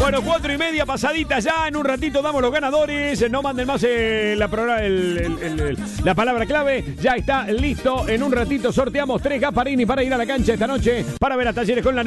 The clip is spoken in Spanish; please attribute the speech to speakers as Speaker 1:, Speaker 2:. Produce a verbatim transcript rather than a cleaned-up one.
Speaker 1: Bueno, cuatro y media pasaditas ya. En un ratito damos los ganadores. No manden más eh, la, programa, el, el, el, el, la palabra clave. Ya está listo. En un ratito sorteamos tres Gasparini para ir a la cancha esta noche para ver a Talleres con la